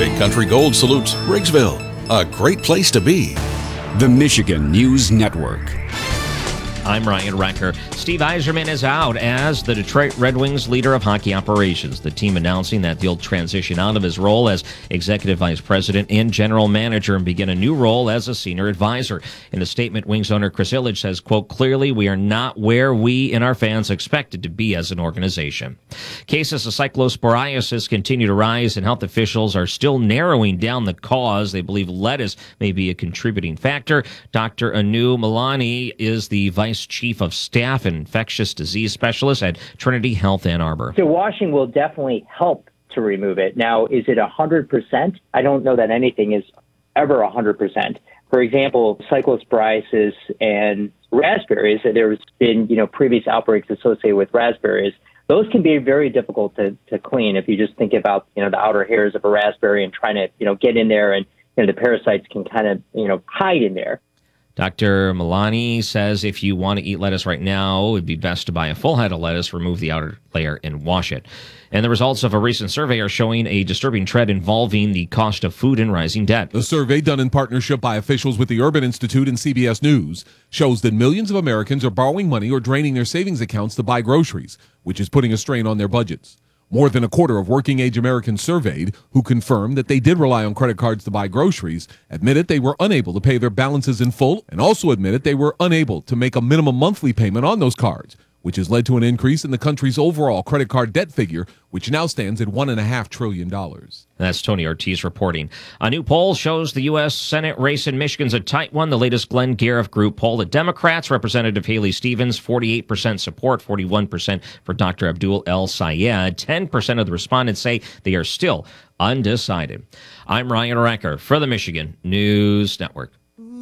Big Country Gold salutes Briggsville, a great place to be. The Michigan News Network. I'm Ryan Recker. Steve Yzerman is out as the Detroit Red Wings leader of hockey operations. The team announcing that he'll transition out of his role as executive vice president and general manager and begin a new role as a senior advisor. In a statement, Wings owner Chris Ilitch says, quote, clearly we are not where we and our fans expected to be as an organization. Cases of cyclosporiasis continue to rise, and health officials are still narrowing down the cause. They believe lettuce may be a contributing factor. Dr. Anu Milani is the vice chief of staff and infectious disease specialist at Trinity Health Ann Arbor. So washing will definitely help to remove it. Now, is it 100%? I don't know that anything is ever 100%. For example, cyclosporiasis and raspberries, there's been, previous outbreaks associated with raspberries. Those can be very difficult to clean if you just think about, the outer hairs of a raspberry and trying to, get in there, and, the parasites can kind of, hide in there. Dr. Milani says if you want to eat lettuce right now, it would be best to buy a full head of lettuce, remove the outer layer, and wash it. And the results of a recent survey are showing a disturbing trend involving the cost of food and rising debt. The survey, done in partnership by officials with the Urban Institute and CBS News, shows that millions of Americans are borrowing money or draining their savings accounts to buy groceries, which is putting a strain on their budgets. More than a quarter of working-age Americans surveyed, who confirmed that they did rely on credit cards to buy groceries, admitted they were unable to pay their balances in full and also admitted they were unable to make a minimum monthly payment on those cards, which has led to an increase in the country's overall credit card debt figure, which now stands at $1.5 trillion. That's Tony Ortiz reporting. A new poll shows the U.S. Senate race in Michigan's a tight one. The latest Glenn Gariff Group poll. The Democrats, Representative Haley Stevens, 48% support, 41% for Dr. Abdul El Sayed. 10% of the respondents say they are still undecided. I'm Ryan Recker for the Michigan News Network.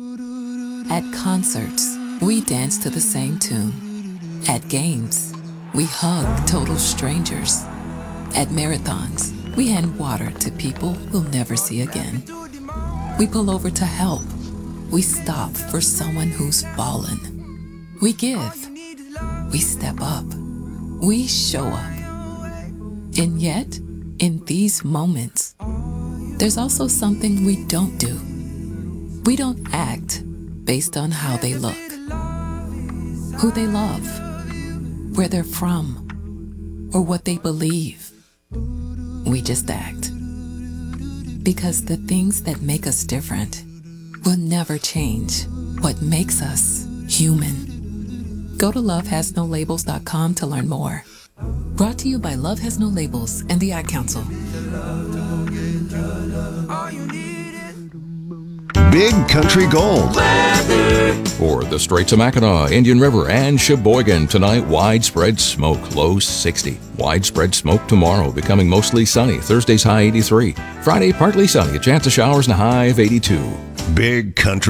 At concerts, we dance to the same tune. At games, we hug total strangers. At marathons, we hand water to people we'll never see again. We pull over to help. We stop for someone who's fallen. We give. We step up. We show up. And yet, in these moments, there's also something we don't do. We don't act based on how they look, who they love, where they're from, or what they believe. We just act. Because the things that make us different will never change what makes us human. Go to lovehasnolabels.com to learn more. Brought to you by Love Has No Labels and the Ad Council. Big Country Gold. For the Straits of Mackinac, Indian River, and Sheboygan, tonight widespread smoke, low 60. Widespread smoke tomorrow, becoming mostly sunny. Thursday's high 83. Friday, partly sunny, a chance of showers and a high of 82. Big Country